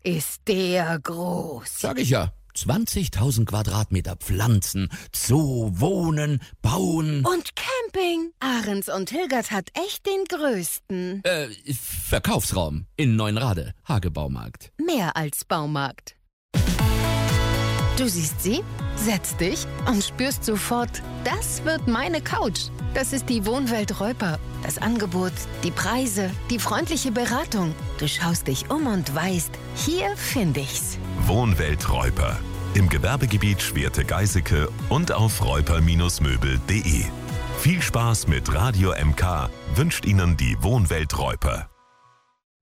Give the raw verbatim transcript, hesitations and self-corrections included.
ist der groß. Sag ich ja. zwanzigtausend Quadratmeter Pflanzen, Zoo, Wohnen, Bauen. Und Camping. Ahrens und Hilgert hat echt den größten. Äh, Verkaufsraum in Neuenrade, Hagebaumarkt. Mehr als Baumarkt. Du siehst sie, setzt dich und spürst sofort, das wird meine Couch. Das ist die Wohnwelt Reuper. Das Angebot, die Preise, die freundliche Beratung. Du schaust dich um und weißt, hier finde ich's. Wohnwelt Reuper. Im Gewerbegebiet Schwerte-Geiseke und auf reuper Möbel punkt de. Viel Spaß mit Radio M K wünscht Ihnen die Wohnwelt Reuper.